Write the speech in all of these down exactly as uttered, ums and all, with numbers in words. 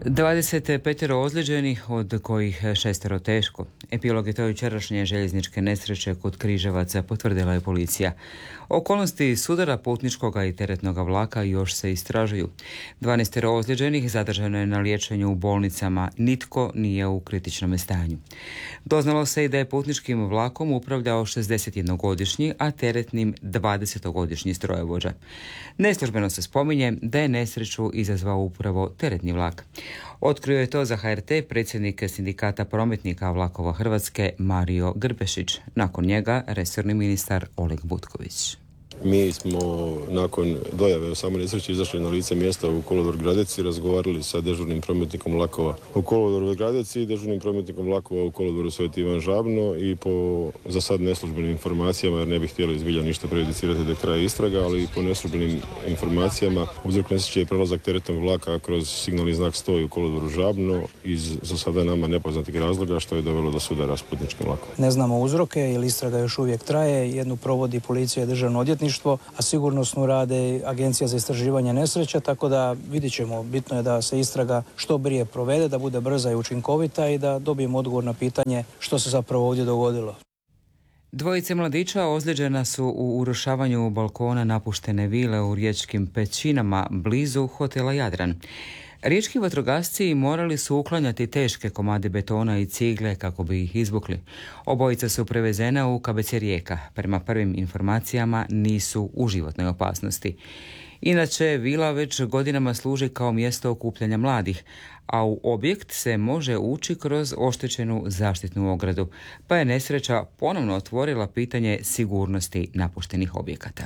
dvadeset pet ozlijeđenih, od kojih šestero teško. Epilog je to jučerašnje željezničke nesreće kod Križevaca, potvrdila je policija. Okolnosti sudara putničkog i teretnog vlaka još se istražuju. dvanaest ozlijeđenih zadržano je na liječenju u bolnicama, nitko nije u kritičnom stanju. Doznalo se i da je putničkim vlakom upravljao šezdesetjednogodišnji, a teretnim dvadesetogodišnji strojovođa. Neslužbeno se spominje da je nesreću izazvao upravo teretni vlak. Otkrio je to za H R T predsjednik Sindikata prometnika vlakova Hrvatske Mario Grbešić. Nakon njega resorni ministar Oleg Butković. Mi smo nakon dojave o samoj nesreći izašli na lice mjesta u kolodvor Gradec i razgovarali sa dežurnim prometnikom vlakova u kolodvoru Gradec i dežurnim prometnikom vlakova u kolodvoru Sveti Ivan Žabno i po za sad neslužbenim informacijama, jer ne bih htjeli zbilja ništa prejudicirati do kraja istraga, ali po neslužbenim informacijama uzrok nesreće je prelazak teretnog vlaka kroz signalni znak sto u kolodvoru Žabno iz za sada nama nepoznatih razloga, što je dovelo do sudara s putničkim vlakom. Ne znamo uzroke jer istraga još uvijek traje, jednu provodi policija i državno odvjetništvo, a sigurnosnu rade Agencija za istraživanje nesreća, tako da vidjet ćemo. Bitno je da se istraga što prije provede, da bude brza i učinkovita i da dobijemo odgovor na pitanje što se zapravo ovdje dogodilo. Dvojice mladića ozlijeđena su u urušavanju balkona napuštene vile u riječkim Pećinama blizu hotela Jadran. Riječki vatrogasci morali su uklanjati teške komade betona i cigle kako bi ih izvukli. Obojica su prevezena u K B C Rijeka. Prema prvim informacijama nisu u životnoj opasnosti. Inače, vila već godinama služi kao mjesto okupljanja mladih, a u objekt se može ući kroz oštećenu zaštitnu ogradu, pa je nesreća ponovno otvorila pitanje sigurnosti napuštenih objekata.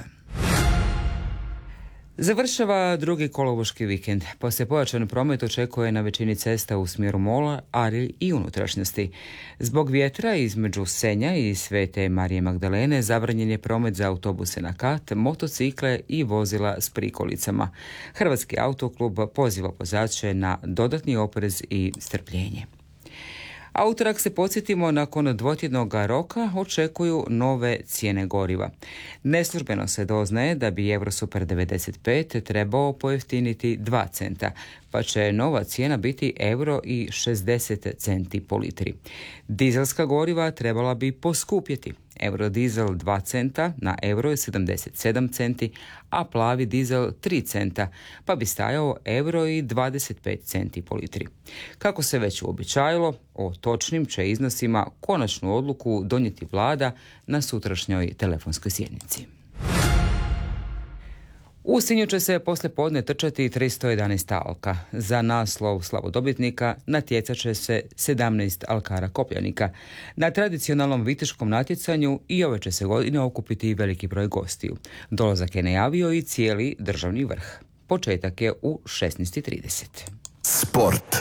Završava drugi kolovoški vikend. Poslije pojačan promet očekuje na većini cesta u smjeru mola, ali i unutrašnjosti. Zbog vjetra između Senja i Svete Marije Magdalene zabranjen je promet za autobuse na kat, motocikle i vozila s prikolicama. Hrvatski autoklub poziva vozače na dodatni oprez i strpljenje. A utorak se podsjetimo, nakon dvotjednog roka očekuju nove cijene goriva. Neslužbeno se doznaje da bi Eurosuper devedeset pet trebao pojeftiniti dva centa, pa će nova cijena biti euro i šezdeset centi po litri. Dizelska goriva trebala bi poskupjeti. Eurodizel dva centa na euro je sedamdeset sedam centi, a plavi dizel tri centa, pa bi stajao euro i dvadeset pet centi po litri. Kako se već uobičajilo, o točnim će iznosima konačnu odluku donijeti vlada na sutrašnjoj telefonskoj sjednici. U Sinju će se poslije podne trčati tristo jedanaest alka. Za naslov slavodobitnika natjecat će se sedamnaest alkara kopljanika. Na tradicionalnom viteškom natjecanju i ove će se godine okupiti veliki broj gostiju. Dolazak je najavio i cijeli državni vrh. Početak je u šesnaest i trideset. Sport.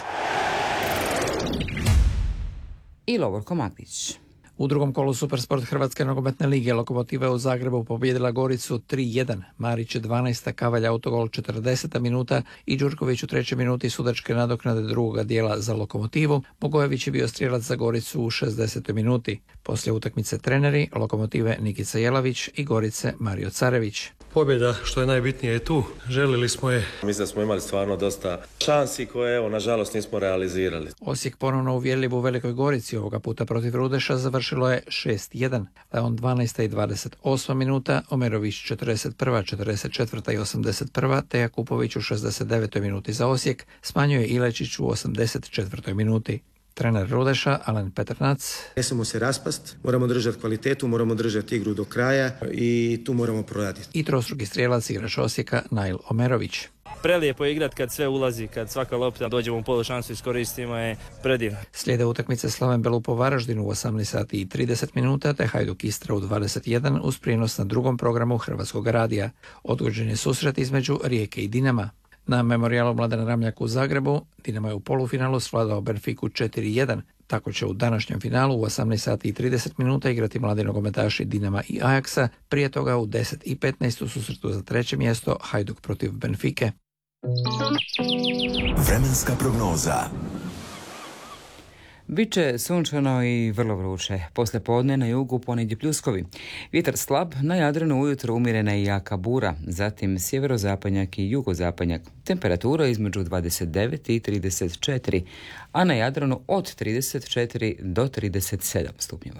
I Lovorko Magdić. U drugom kolu Supersport Hrvatske nogometne lige Lokomotiva u Zagrebu pobijedila Goricu tri jedan. Marić je dvanaesta, Kavalj autogol četrdeseta minuta i Đurković u trećoj minuti sudačke nadoknade drugoga dijela za Lokomotivu. Bogojević je bio strijelac za Goricu u šezdesetoj minuti. Poslije utakmice treneri Lokomotive Nikica Jelavić i Gorice Mario Carević. Pobjeda, što je najbitnije, je tu. Želili smo je. Mislim da smo imali stvarno dosta šansi koje, evo, nažalost nismo realizirali. Osijek ponovno uvjerljiv u Velikoj Gorici, ovoga puta protiv Rudeša, završilo je šest jedan. Leon dvanaesta i dvadeset osma minuta, Omerović četrdeset prva, četrdeset četvrta i osamdeset prva, te Jakupović u šezdeset devetoj minuti za Osijek, smanjuje Ilečić u osamdeset četvrtoj minuti. Trener Rudeša, Alen Petrnac. Ne smijemo se raspast, moramo držati kvalitetu, moramo držati igru do kraja i tu moramo proraditi. I trostruki strijelac igrač Osijeka, Nail Omerović. Prelijepo je igrat kad sve ulazi, kad svaka lopta dođemo u polušansu, iskoristimo, je predivno. Slijede utakmice Slaven Belupo Varaždinu u osamnaest sati i trideset minuta, te Hajduk Istra u dvadeset jedan uz prijenos na drugom programu Hrvatskog radija. Odgođen je susret između Rijeke i Dinama. Na memorijalu Mladena Ramljaka u Zagrebu Dinamo je u polufinalu svladao Benfiku četiri jedan. Tako će u današnjem finalu u osamnaest sati i trideset minuta igrati mladi nogometaši Dinama i Ajaksa. Prije toga u deset i petnaest u susretu za treće mjesto Hajduk protiv Benfike. Vremenska prognoza. Biće sunčano i vrlo vruće. Poslije podne na jugu ponegdje pljuskovi. Vjetar slab, na Jadranu ujutro umjerena i jaka bura, zatim sjeverozapadnjak i jugozapadnjak. Temperatura između dvadeset devet i trideset četiri, a na Jadranu od trideset četiri do trideset sedam stupnjeva.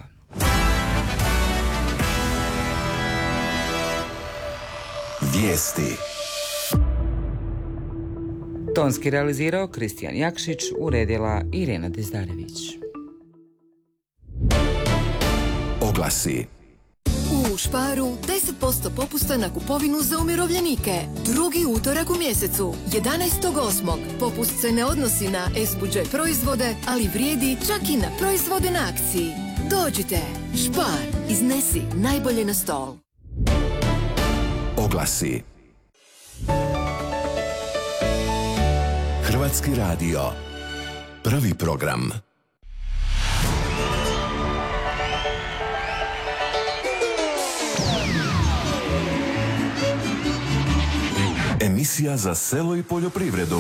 Vijesti. Tonski realizirao Kristijan Jakšić, uredila Irena Dezdarević. Oglasi. U Sparu deset posto popusta na kupovinu za umirovljenike. Drugi utorak u mjesecu, jedanaestog osmog Popust se ne odnosi na S-budžet proizvode, ali vrijedi čak i na proizvode na akciji. Dođite, Spar, iznesi najbolje na stol. Oglasi. Hrvatski radio. Prvi program. Emisija za selo i poljoprivredu.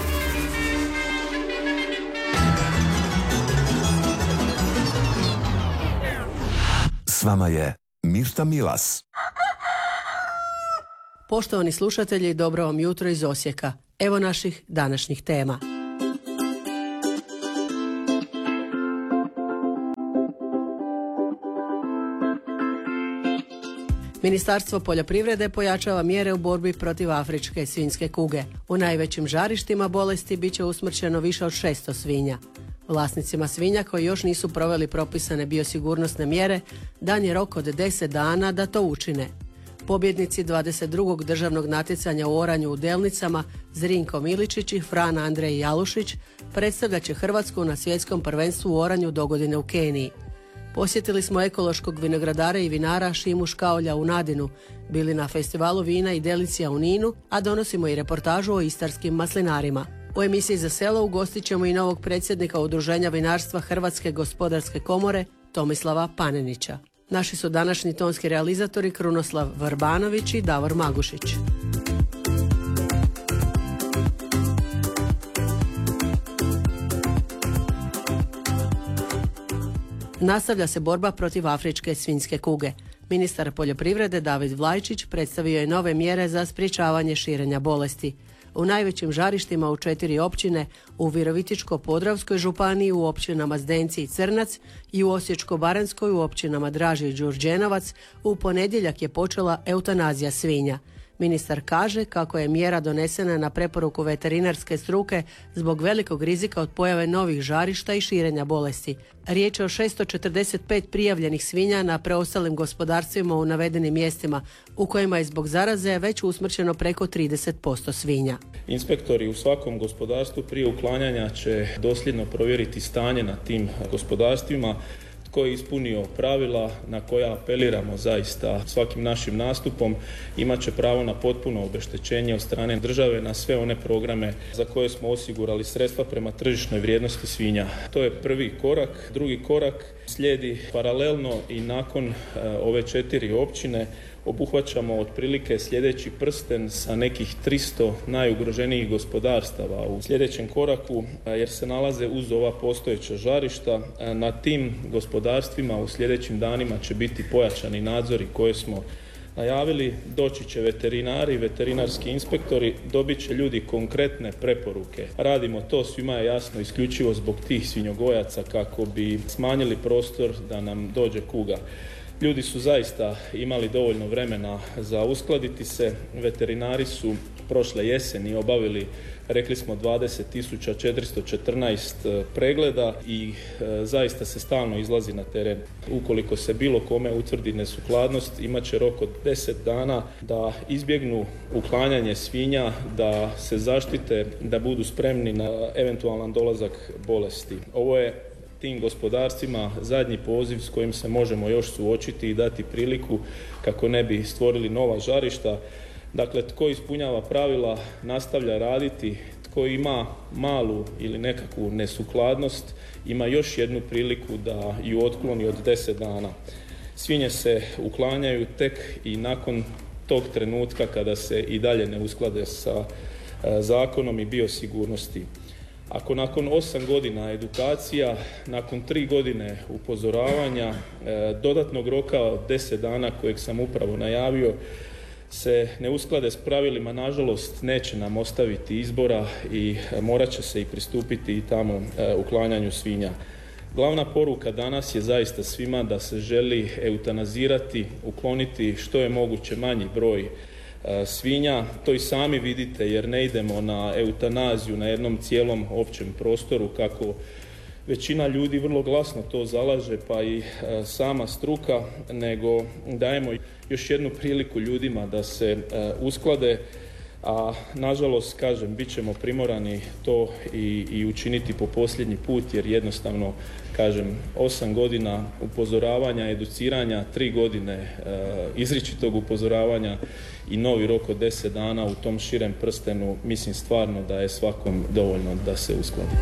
S vama je Mirta Milas. Poštovani slušatelji, dobro vam jutro iz Osijeka. Evo naših današnjih tema. Ministarstvo poljoprivrede pojačava mjere u borbi protiv afričke svinjske kuge. U najvećim žarištima bolesti bit će usmrćeno više od šesto svinja. Vlasnicima svinja koji još nisu proveli propisane biosigurnosne mjere dan je rok od deset dana da to učine. Pobjednici dvadeset drugog državnog natjecanja u oranju u Delnicama Zrinko Miličić i Fran Andrej Jalušić predstavljat će Hrvatsku na svjetskom prvenstvu u oranju dogodine u Keniji. Posjetili smo ekološkog vinogradara i vinara Šimu Škaolja u Nadinu, bili na festivalu vina i delicija u Ninu, a donosimo i reportažu o istarskim maslinarima. U emisiji Za selo ugostit ćemo i novog predsjednika Udruženja vinarstva Hrvatske gospodarske komore Tomislava Panenića. Naši su današnji tonski realizatori Krunoslav Vrbanović i Davor Magušić. Nastavlja se borba protiv afričke svinjske kuge. Ministar poljoprivrede David Vlajčić predstavio je nove mjere za sprječavanje širenja bolesti. U najvećim žarištima u četiri općine, u Virovitičko-podravskoj županiji u općinama Zdenci i Crnac i u Osječko-baranjskoj u općinama Draži i Đurđenovac, u ponedjeljak je počela eutanazija svinja. Ministar kaže kako je mjera donesena na preporuku veterinarske struke zbog velikog rizika od pojave novih žarišta i širenja bolesti. Riječ je o šesto četrdeset pet prijavljenih svinja na preostalim gospodarstvima u navedenim mjestima, u kojima je zbog zaraze već usmrćeno preko trideset posto svinja. Inspektori u svakom gospodarstvu prije uklanjanja će dosljedno provjeriti stanje na tim gospodarstvima, koji je ispunio pravila na koja apeliramo zaista svakim našim nastupom, imat će pravo na potpuno obeštećenje od strane države na sve one programe za koje smo osigurali sredstva prema tržišnoj vrijednosti svinja. To je prvi korak. Drugi korak slijedi paralelno i nakon uh, ove četiri općine obuhvaćamo otprilike sljedeći prsten sa nekih tristo najugroženijih gospodarstava u sljedećem koraku, jer se nalaze uz ova postojeća žarišta. Na tim gospodarstvima u sljedećim danima će biti pojačani nadzori koje smo najavili. Doći će veterinari, veterinarski inspektori, dobit će ljudi konkretne preporuke. Radimo to, svima je jasno, isključivo zbog tih svinjogojaca kako bi smanjili prostor da nam dođe kuga. Ljudi su zaista imali dovoljno vremena za uskladiti se. Veterinari su prošle jeseni obavili, rekli smo, dvadeset tisuća četiristo četrnaest pregleda i e, zaista se stalno izlazi na teren. Ukoliko se bilo kome utvrdi nesukladnost, imat će rok od deset dana da izbjegnu uklanjanje svinja, da se zaštite, da budu spremni na eventualan dolazak bolesti. Ovo je tim gospodarstvima zadnji poziv s kojim se možemo još suočiti i dati priliku kako ne bi stvorili nova žarišta. Dakle, tko ispunjava pravila nastavlja raditi, tko ima malu ili nekakvu nesukladnost ima još jednu priliku da ju otkloni od deset dana. Svinje se uklanjaju tek i nakon tog trenutka kada se i dalje ne usklade sa zakonom i biosigurnosti. Ako nakon osam godina edukacija, nakon tri godine upozoravanja, dodatnog roka od deset dana kojeg sam upravo najavio, se ne usklade s pravilima, nažalost neće nam ostaviti izbora i morat će se i pristupiti i tamo uklanjanju svinja. Glavna poruka danas je zaista svima da se želi eutanazirati, ukloniti što je moguće manji broj svinja. To i sami vidite jer ne idemo na eutanaziju na jednom cijelom općem prostoru kako većina ljudi vrlo glasno to zalaže, pa i sama struka, nego dajemo još jednu priliku ljudima da se usklade, a nažalost, kažem, bit ćemo primorani to i, i učiniti po posljednji put jer jednostavno, kažem, osam godina upozoravanja, educiranja, tri godine e, izričitog upozoravanja i novi rok od deset dana u tom širem prstenu, mislim stvarno da je svakom dovoljno da se uskladi.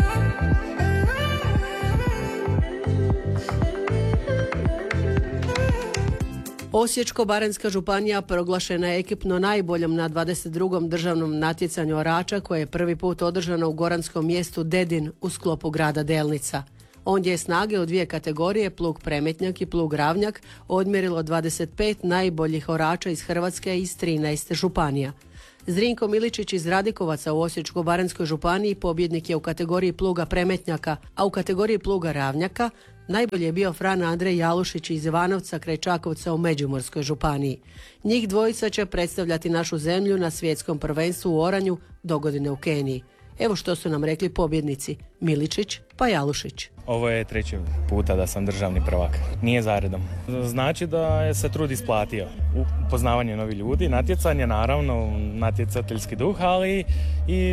Osječko-baranjska županija proglašena je ekipno najboljom na dvadeset drugom državnom natjecanju orača koje je prvi put održano u goranskom mjestu Dedin u sklopu grada Delnica. Ondje je snage u dvije kategorije, plug premetnjak i plug ravnjak, odmjerilo dvadeset pet najboljih orača iz Hrvatske iz trinaest županija. Zrinko Miličić iz Radikovaca u Osječko-baranjskoj županiji pobjednik je u kategoriji pluga premetnjaka, a u kategoriji pluga ravnjaka najbolji je bio Fran Andrej Jalušić iz Ivanovca kraj Čakovca u Međimurskoj županiji. Njih dvojica će predstavljati našu zemlju na svjetskom prvenstvu u oranju dogodine u Keniji. Evo što su nam rekli pobjednici Miličić pa Jalušić. Ovo je treći puta da sam državni prvak. Nije zaredom. Znači da je se trud isplatio. Upoznavanje novih ljudi, natjecanje naravno, natjecateljski duh, ali i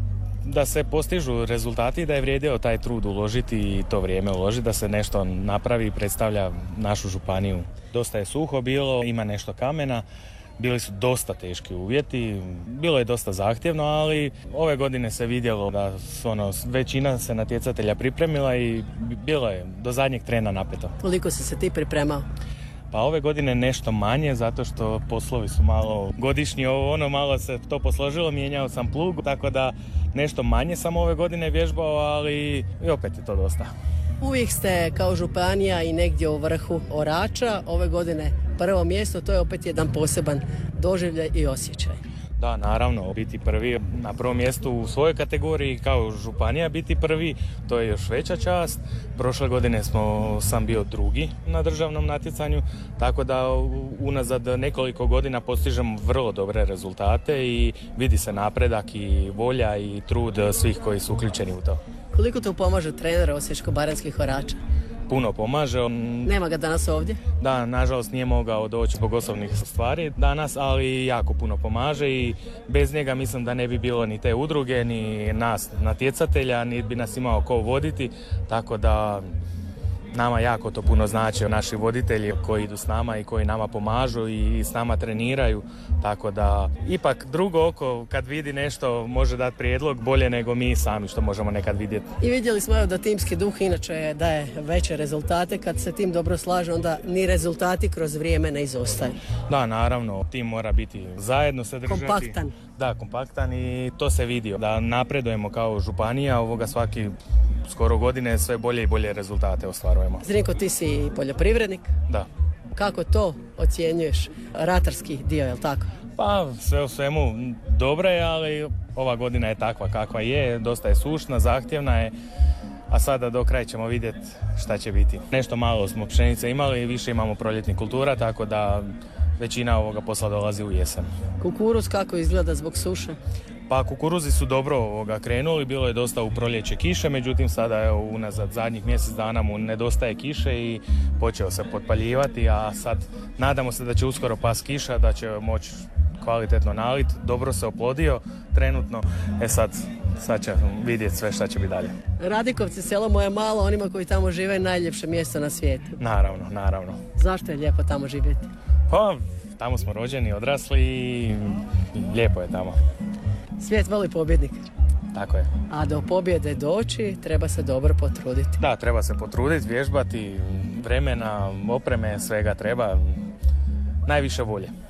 da se postižu rezultati, da je vrijedio taj trud uložiti i to vrijeme uložiti, da se nešto napravi i predstavlja našu županiju. Dosta je suho bilo, ima nešto kamena, bili su dosta teški uvjeti, bilo je dosta zahtjevno, ali ove godine se vidjelo da su, ono, većina se natjecatelja pripremila i bilo je do zadnjeg trena napeto. Koliko si se ti pripremao? Pa ove godine nešto manje, zato što poslovi su malo godišnji, ovo ono malo se to posložilo, mijenjao sam plug, tako da nešto manje sam ove godine vježbao, ali i opet je to dosta. Uvijek ste kao županija i negdje u vrhu orača, ove godine prvo mjesto, to je opet jedan poseban doživljaj i osjećaj. Da, naravno, biti prvi na prvom mjestu u svojoj kategoriji kao županija biti prvi, to je još veća čast. Prošle godine smo, sam bio drugi na državnom natjecanju, tako da unazad nekoliko godina postižemo vrlo dobre rezultate i vidi se napredak i volja i trud svih koji su uključeni u to. Koliko to pomaže trener osječko-baranjskih orača? Puno pomaže. Nema ga danas ovdje? Da, nažalost nije mogao doći zbog osobnih stvari danas, ali jako puno pomaže i bez njega mislim da ne bi bilo ni te udruge, ni nas natjecatelja, ni bi nas imao ko voditi, tako da nama jako to puno znači, naši voditelji koji idu s nama i koji nama pomažu i s nama treniraju, tako da ipak drugo oko kad vidi nešto može dati prijedlog bolje nego mi sami što možemo nekad vidjeti. I vidjeli smo da timski duh inače daje veće rezultate, kad se tim dobro slaže onda ni rezultati kroz vrijeme ne izostaju. Da, naravno, tim mora biti zajedno se držati. Kompaktan. Da, kompaktan i to se vidi, da napredujemo kao županija, ovoga svaki skoro godine sve bolje i bolje rezultate ostvarujemo. Zrinko, ti si poljoprivrednik? Da. Kako to ocjenjuješ, ratarski dio, je li tako? Pa sve u svemu dobro je, ali ova godina je takva kakva je, dosta je sušna, zahtjevna je, a sada do kraja ćemo vidjeti šta će biti. Nešto malo smo pšenice imali, više imamo proljetnih kultura, tako da većina ovoga posla dolazi u jesen. Kukuruz kako izgleda zbog suše? Pa kukuruzi su dobro ovoga krenuli, bilo je dosta u proljeće kiše, međutim sada je unazad zadnjih mjesec dana mu nedostaje kiše i počeo se potpaljivati, a sad nadamo se da će uskoro pas kiša, da će moći kvalitetno nalit, dobro se oplodio trenutno, e sad, sad će vidjeti sve šta će biti dalje. Radikovci, selo moje malo, onima koji tamo žive, najljepše mjesto na svijetu. Naravno, naravno. Zašto je lijepo tamo živjeti? Pa, tamo smo rođeni, odrasli i lijepo je tamo. Svijet voli pobjednik. Tako je. A do pobjede doći treba se dobro potruditi. Da, treba se potruditi, vježbati, vremena, opreme, svega treba, najviše volje.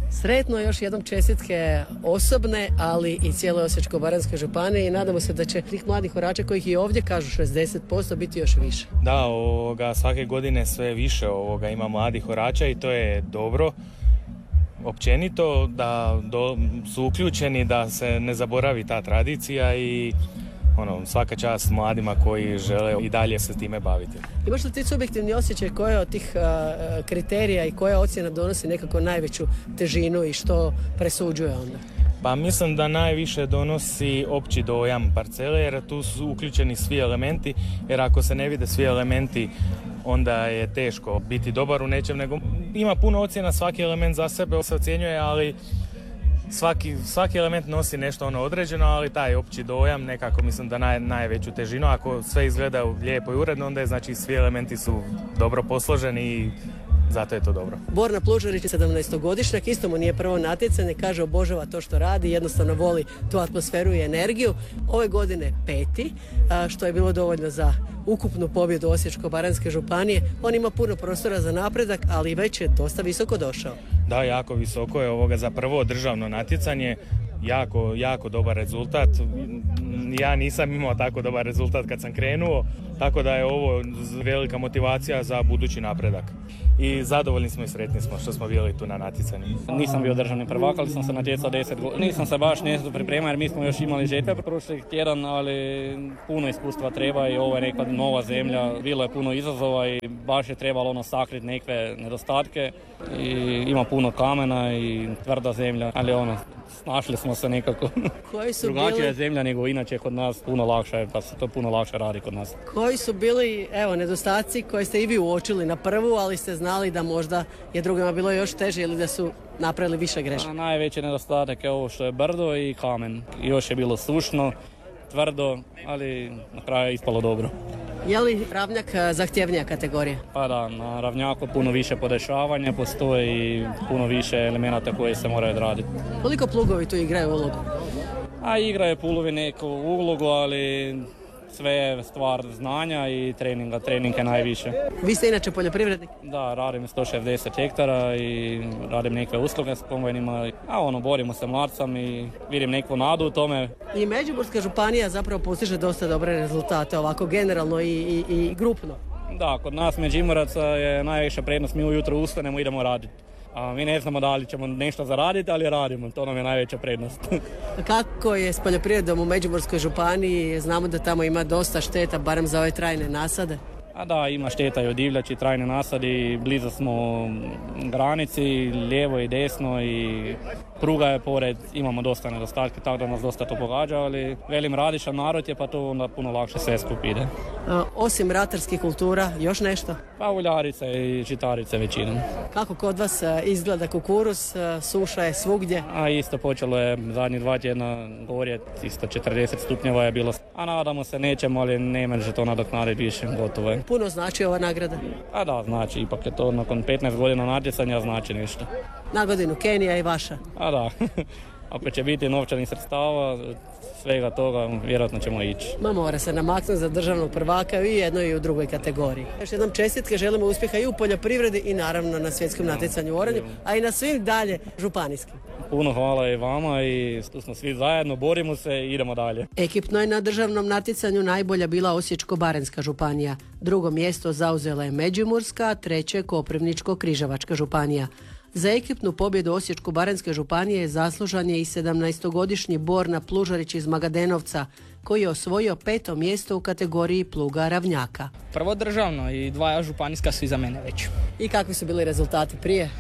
Sretno, još jednom čestitke osobne, ali i cijeloj Osječko-baranjskoj županiji i nadamo se da će tih mladih horača kojih i ovdje kažu šezdeset posto biti još više. Da, ovoga, svake godine sve više ovoga ima mladih horača i to je dobro. Općenito da do, su uključeni da se ne zaboravi ta tradicija i ono, svaka čast mladima koji žele i dalje se time baviti. Imaš li ti subjektivni osjećaj koje od tih uh, kriterija i koja ocjena donosi nekako najveću težinu i što presuđuje onda? Pa mislim da najviše donosi opći dojam parcele jer tu su uključeni svi elementi, jer ako se ne vide svi elementi onda je teško biti dobar u nečem, nego ima puno ocjena, svaki element za sebe se ocjenjuje, ali Svaki, svaki element nosi nešto ono određeno, ali taj opći dojam nekako mislim da naj, najveću težinu. Ako sve izgleda lijepo i uredno, onda je znači svi elementi su dobro posloženi i zato je to dobro. Borna Plužarić je sedamnaestogodišnjak, isto mu nije prvo natjecanje, kaže obožava to što radi, jednostavno voli tu atmosferu i energiju. Ove godine peti, što je bilo dovoljno za ukupnu pobjedu Osječko-baranjske županije. On ima puno prostora za napredak, ali već je dosta visoko došao. Da, jako visoko je ovoga za prvo državno natjecanje. Jako, jako dobar rezultat. Ja nisam imao tako dobar rezultat kad sam krenuo, tako da je ovo velika motivacija za budući napredak. I zadovoljni smo i sretni smo što smo bili tu na natjecanju. Nisam bio državni prvak, ali sam se natjecao deset godina. Nisam se baš nešto pripremao jer mi smo još imali žetve prošli tjedan, ali puno iskustva treba i ovo je neka nova zemlja. Bilo je puno izazova i baš je trebalo ono sakriti neke nedostatke. I ima puno kamena i tvrda zemlja, ali ono, snašli smo se nekako. Koji su Drugačija bili... je zemlja nego inače kod nas, puno lakše, pa se to puno lakše radi kod nas. Koji su bili, evo, nedostaci koje ste i vi uočili na prvu, ali ste znali da možda je drugima bilo još teže ili da su napravili više grešaka? Najveći nedostatak je ovo što je brdo i kamen. Još je bilo sušno, tvrdo, ali na kraju je ispalo dobro. Je li ravnjak zahtjevnija kategorija? Pa da, na ravnjaku puno više podešavanja, postoji puno više elemenata koje se moraju odraditi. Koliko plugovi tu igraju ulogu? A igraju plugovi neku ulogu, ali sve je stvar znanja i treninga, trening je najviše. Vi ste inače poljoprivrednik? Da, radim sto šezdeset hektara i radim neke usluge s kombajnima, a ono, borimo se mladcam i vidim neku nadu u tome. I Međimurska županija zapravo postiže dosta dobre rezultate, ovako generalno i, i, i grupno. Da, kod nas Međimuraca je najviša prednost, mi ujutro ustanemo, idemo raditi. A mi ne znamo da li ćemo nešto zaraditi, ali radimo, to nam je najveća prednost. Kako je s poljoprivredom u Međimurskoj županiji? Znamo da tamo ima dosta šteta, barem za ove trajne nasade. A da, ima šteta i od divljači, trajne nasadi, blizu smo granici, lijevo i desno i pruga je pored, imamo dosta nedostatke, tako da nas dosta to pogađa, ali velim radišan narod je pa to onda puno lakše sve skup ide. A, osim ratarskih kultura, još nešto? Pa uljarice i žitarice većinom. Kako kod vas izgleda kukuruz, suša je svugdje? A isto počelo je zadnjih dva tjedna gorje, isto četrdeset stupnjeva je bilo. A nadamo se nećemo, ali ne može to nadoknaditi više, gotovo je. Puno znači ova nagrada? A da, znači, ipak je to nakon petnaest godina natjecanja znači nešto. Na godinu Kenija i vaša? A da, ako će biti novčanih sredstava, svega toga, vjerojatno ćemo ići. Ma mora se namaknuti za državnog prvaka i u jednoj i u drugoj kategoriji. Još jednom čestitke, želimo uspjeha i u poljoprivredi i naravno na svjetskom natjecanju u oranju, a i na svim dalje županijskim. Puno hvala i vama i tu smo svi zajedno, borimo se i idemo dalje. Ekipno je na državnom natjecanju najbolja bila Osječko-baranjska županija. Drugo mjesto zauzela je Međimurska, a treće Koprivničko-križevačka županija. Za ekipnu pobjedu Osječko-baranjske županije zaslužan je i sedamnaestogodišnji Borna Plužarić iz Magadenovca, koji je osvojio peto mjesto u kategoriji pluga ravnjaka. Prvo državno i dva županijska su iza mene već. I kakvi su bili rezultati prije?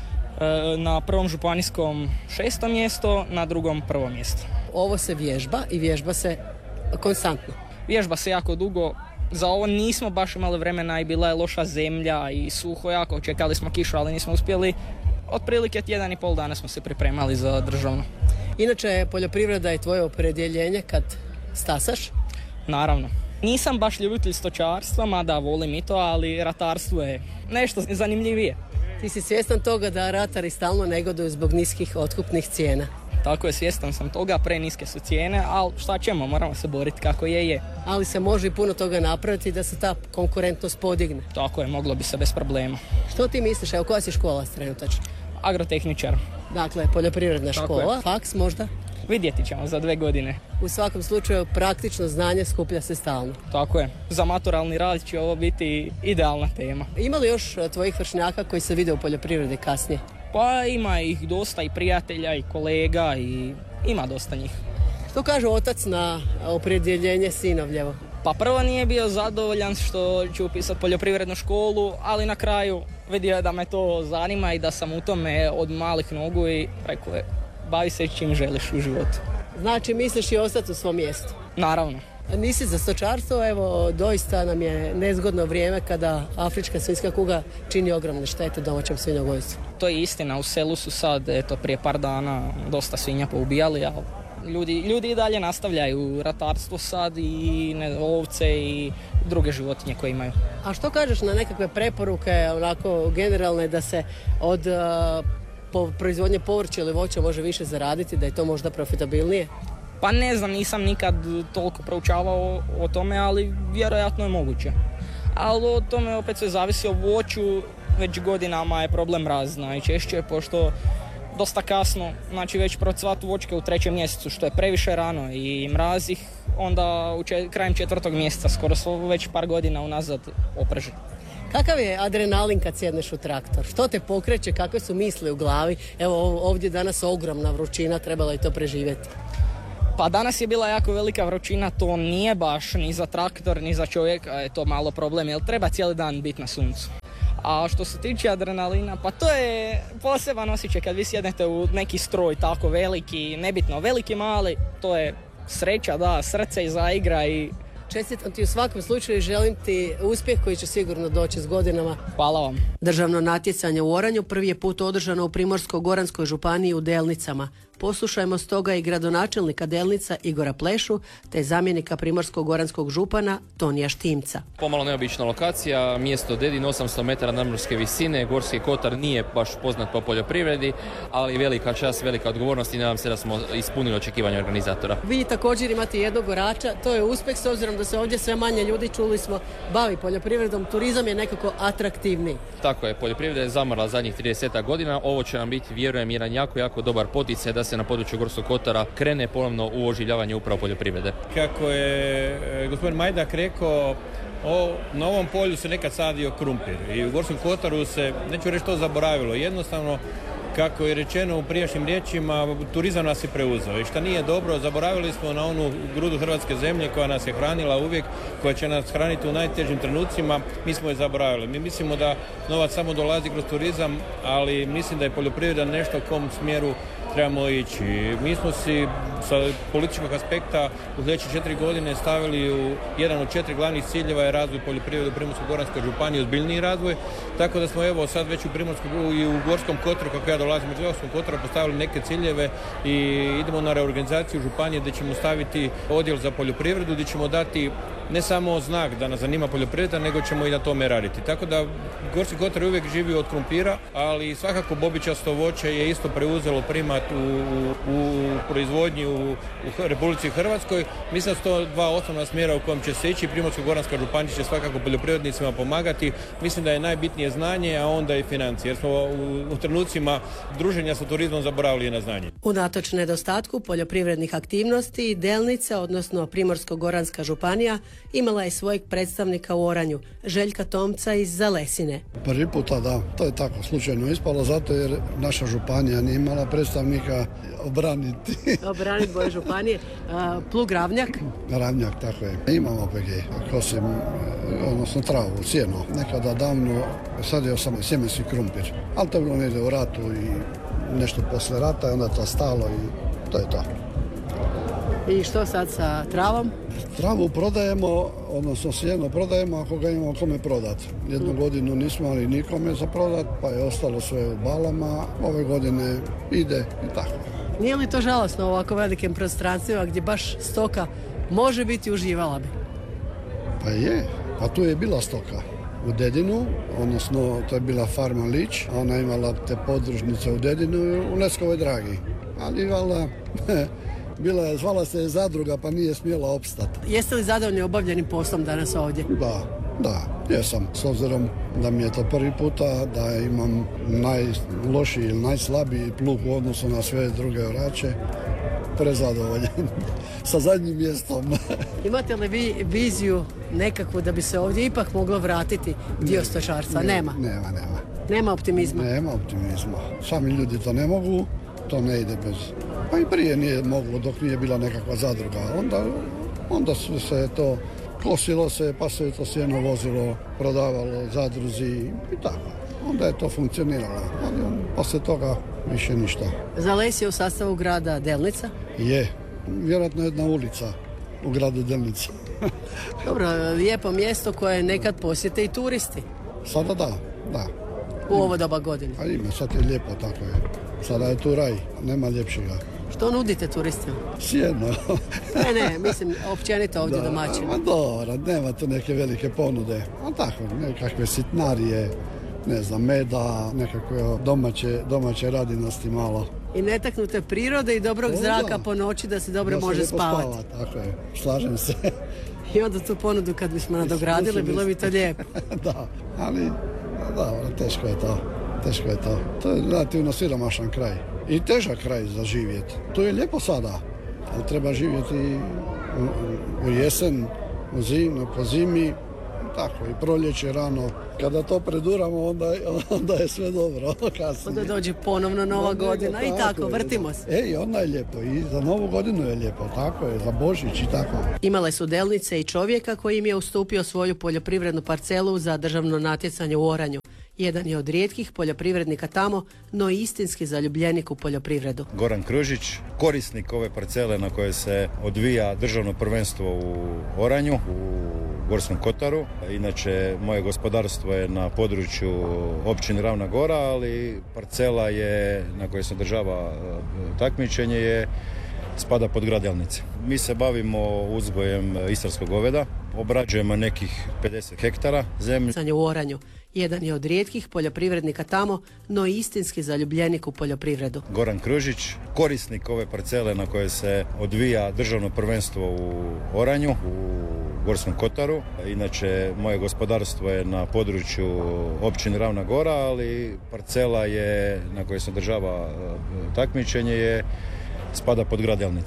Na prvom županijskom šesto mjesto, na drugom prvo mjesto. Ovo se vježba i vježba se konstantno. Vježba se jako dugo. Za ovo nismo baš imali vremena i bila je loša zemlja i suho jako. Čekali smo kišu, ali nismo uspjeli. Otprilike tjedan i pol dana smo se pripremali za državno. Inače, poljoprivreda je tvoje opredjeljenje kad stasaš? Naravno. Nisam baš ljubitelj stočarstva, mada volim i to, ali ratarstvo je nešto zanimljivije. Ti si svjestan toga da ratari stalno negoduju zbog niskih otkupnih cijena? Tako je, svjestan sam toga, preniske su cijene, ali šta ćemo, moramo se boriti kako je je. Ali se može i puno toga napraviti da se ta konkurentnost podigne. Tako je, moglo bi se bez problema. Što ti misliš, evo koja si škola trenutačno? Agrotehničar. Dakle, poljoprivredna Tako škola, je. faks možda? Vidjeti ćemo za dve godine. U svakom slučaju praktično znanje skuplja se stalno. Tako je. Za maturalni rad će ovo biti idealna tema. Ima li još tvojih vršnjaka koji se vide u poljoprivredi kasnije? Pa ima ih dosta i prijatelja i kolega i ima dosta njih. Što kaže otac na opredjeljenje sinovljevo? Pa prvo nije bio zadovoljan što ću upisati poljoprivrednu školu, ali na kraju vidio je da me to zanima i da sam u tome od malih nogu i rekao je bavi se čim želiš u životu. Znači misliš i ostati u svom mjestu? Naravno. Nisi za stočarstvo, evo doista nam je nezgodno vrijeme kada afrička svinjska kuga čini ogromne štete domaćem svinjogojstvu. To je istina, u selu su sad, eto, prije par dana dosta svinja poubijali, ali ljudi, ljudi i dalje nastavljaju ratarstvo sad i ne, ovce i druge životinje koje imaju. A što kažeš na nekakve preporuke, onako generalne, da se od uh, po, proizvodnje povrća ili voća može više zaraditi, da je to možda profitabilnije? Pa ne znam, nisam nikad toliko proučavao o tome, ali vjerojatno je moguće. Ali o tome opet sve zavisi o voću, već godinama je problem mraz najčešće, pošto dosta kasno, znači već procvatu voćke u trećem mjesecu, što je previše rano i mraz ih onda u čet, krajem četvrtog mjeseca, skoro svo već par godina unazad oprže. Kakav je adrenalin kad sjedneš u traktor? Što te pokreće, kakve su misli u glavi? Evo ovdje danas ogromna vrućina, trebalo je to preživjeti. Pa danas je bila jako velika vrućina, to nije baš ni za traktor, ni za čovjeka je to malo problem, jer treba cijeli dan biti na suncu. A što se tiče adrenalina, pa to je poseban osjećaj kad vi sjednete u neki stroj tako veliki, nebitno veliki, mali, to je sreća, da, srce i zaigra i... Čestitam ti u svakom slučaju i želim ti uspjeh koji će sigurno doći s godinama. Hvala vam. Državno natjecanje u oranju prvi je put održano u Primorsko-goranskoj županiji u Delnicama. Poslušajmo stoga i gradonačelnika Delnica Igora Plešu, te zamjenika Primorsko-goranskog župana Tonija Štimca. Pomalo neobična lokacija, mjesto Dedin, osamsto metara nadmorske visine, Gorski kotar nije baš poznat po poljoprivredi, ali velika čast, velika odgovornost i nadam se da smo ispunili očekivanja organizatora. Vi također imate jednog gorača, to je uspjeh s obzirom da se ovdje sve manje ljudi, čuli smo, bavi poljoprivredom, turizam je nekako atraktivniji. Tako je, poljoprivreda je zamrla zadnjih trideset godina, ovo će nam biti, vjerujem, jedan jako, jako dobar poticaj da se na području Gorskog kotara krene ponovno u oživljavanje upravo poljoprivrede. Kako je gospodin Majdak rekao, o, na ovom polju se nekad sadio krumpir i u Gorskom kotaru se, neću reći to zaboravilo, jednostavno kako je rečeno u prijašnjim riječima, turizam nas je preuzeo i što nije dobro, zaboravili smo na onu grudu hrvatske zemlje koja nas je hranila uvijek, koja će nas hraniti u najtežim trenucima, mi smo je zaboravili. Mi mislimo da novac samo dolazi kroz turizam, ali mislim da je poljoprivreda nešto u kom smjeru trebamo ići. Mi smo si sa političkog aspekta u sljedeće četiri godine stavili u jedan od četiri glavnih ciljeva je razvoj poljoprivrede u Primorsko-goranskoj županiji, ozbiljniji razvoj, tako da smo evo sad već u Primorskom i u Gorskom kotaru, kako ja dolazim iz Gorskog kotara, postavili neke ciljeve i idemo na reorganizaciju županije gdje ćemo staviti odjel za poljoprivredu, gdje ćemo dati ne samo znak da nas zanima poljoprivreda, nego ćemo i na tome raditi. Tako da Gorski kotar uvijek živi od krumpira, ali svakako bobičasto voće je isto preuzelo primat u, u, u proizvodnji u, u Republici Hrvatskoj. Mislim da su to dva osnovna smjera u kojem će se ići. Primorsko-goranska županija će svakako poljoprivrednicima pomagati. Mislim da je najbitnije znanje, a onda i financije, jer smo u, u trenucima druženja sa turizmom zaboravili na znanje. Unatoč nedostatku poljoprivrednih aktivnosti, Delnica, odnosno Primorsko-goranska županija, imala je svojeg predstavnika u Oranju, Željka Tomca iz Zalesine. Prvi puta da, to je tako slučajno ispalo, zato jer naša županija nije imala predstavnika obraniti. Obraniti boje županije. Plug Ravnjak? Ravnjak, tako je. Imamo O P G, kosim, odnosno travu, sjeno. Nekada davno sadio sam sjemenski krumpir, ali to je bilo negdje u ratu i nešto posle rata i onda to stalo i to je to. I što sad sa travom? Travu prodajemo, odnosno sjeno prodajemo ako ga imamo kome prodati. Jednu godinu nismo imali nikome za prodat, pa je ostalo sve u balama. Ove godine ide i tako. Nije li to žalosno u ovako velikim prostranstvima gdje baš stoka može biti uživala bi? Pa je, pa tu je bila stoka. U Dedinu, odnosno to je bila farma Lić, a ona imala te podružnice u Dedinu i u Leskovoj Dragi. Ali valjda... Bila je, zvala se je zadruga, pa nije smjela opstati. Jeste li zadovoljni obavljenim poslom danas ovdje? Da, Da, jesam. S obzirom da mi je to prvi puta, da imam najlošiji ili najslabiji plug u odnosu na sve druge orače, prezadovoljen sa zadnjim mjestom. Imate li vi viziju nekakvu da bi se ovdje ipak moglo vratiti dio stočarstva? Ne, nema? Nema, nema. Nema optimizma? Nema optimizma. Sami ljudi to ne mogu, to ne ide bez... Pa i prije nije moglo dok nije bila nekakva zadruga. Onda, onda se to kosilo se, pa se to sjeno vozilo, prodavalo zadruzi i tako. Onda je to funkcioniralo, ali poslije toga više ništa. Zales je u sastavu grada Delnica? Je, vjerojatno jedna ulica u gradu Delnica. Dobro, lijepo mjesto koje nekad posjete i turisti. Sada da, da. U ovo doba godine? A ima, sad je lijepo, tako je. Sada je tu raj, nema ljepšega. Što nudite turistima? Sjedno. ne, ne, mislim općenito ovdje domaćino. Ma dobro, nema tu neke velike ponude. A tako, nekakve sitnarije, ne znam, meda, nekakve domaće, domaće radinosti malo. I netaknute prirode i dobrog o, zraka da. po noći da se dobro da može se spavati. Spava, tako je, slažem se. I onda tu ponudu kad bismo nadogradili, bilo bi to lijepo. Da, ali dobro, teško je to. Teško je to. To je relativno siromašan kraj. I težak kraj za živjeti. To je lijepo sada, ali treba živjeti u, u, u jesen, u zimu, po zimi, tako i proljeće rano. Kada to preduramo, onda, onda je sve dobro. Onda dođe ponovno nova onda godina i tako, je, vrtimo se. E, i onda je lijepo. I za novu godinu je lijepo, tako je, za Božić i tako. Imale su Delnice i čovjeka koji im je ustupio svoju poljoprivrednu parcelu za državno natjecanje u oranju. Jedan je od rijetkih poljoprivrednika tamo, no istinski zaljubljenik u poljoprivredu. Goran Kružić, korisnik ove parcele na kojoj se odvija državno prvenstvo u oranju, u Gorskom kotaru. Inače, moje gospodarstvo je na području općine Ravna Gora, ali parcela je na kojoj se održava takmičenje je spada pod grad Delnice. Mi se bavimo uzgojem istarskog goveda, obrađujemo nekih pedeset hektara zemlje. U oranju. Jedan je od rijetkih poljoprivrednika tamo, no istinski zaljubljenik u poljoprivredu. Goran Kružić, korisnik ove parcele na kojoj se odvija državno prvenstvo u oranju, u Gorskom kotaru. Inače, moje gospodarstvo je na području općine Ravna Gora, ali parcela je na kojoj se održava takmičenje je spada pod grad Delnice.